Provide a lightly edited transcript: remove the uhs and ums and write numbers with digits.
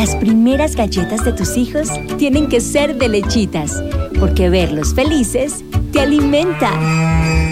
Las primeras galletas de tus hijos tienen que ser de Lechitas, porque verlos felices te alimenta.